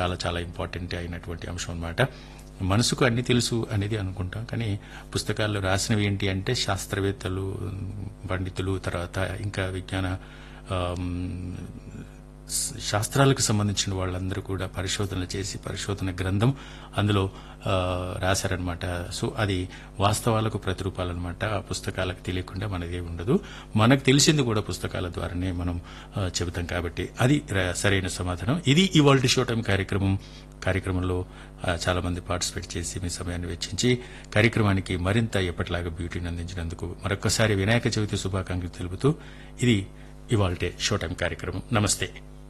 చాలా చాలా ఇంపార్టెంట్ అయినటువంటి అంశం అన్నమాట. మనసుకు అన్ని తెలుసు అనేది అనుకుంటాం, కానీ పుస్తకాల్లో రాసినవి ఏంటి అంటే శాస్త్రవేత్తలు, పండితులు, తర్వాత ఇంకా విజ్ఞాన ఆమ్, శాస్త్రాలకు సంబంధించిన వాళ్ళందరూ కూడా పరిశోధనలు చేసి పరిశోధన గ్రంథం అందులో రాశారనమాట. సో అది వాస్తవాలకు ప్రతిరూపాలన్నమాట. ఆ పుస్తకాలకు తెలియకుండా మనదే ఉండదు. మనకు తెలిసింది కూడా పుస్తకాల ద్వారానే మనం చెబుతాం కాబట్టి అది సరైన సమాధానం. ఇది ఇవాల్టి షో టైం కార్యక్రమంలో చాలా మంది పార్టిసిపేట్ చేసి మీ సమయాన్ని వెచ్చించి కార్యక్రమానికి మరింత ఎప్పటిలాగా బ్యూటీని అందించినందుకు మరొక్కసారి వినాయక చవితి శుభాకాంక్షలు తెలుపుతూ ఇది ఇవాల్టే షో టైం కార్యక్రమం. నమస్తే.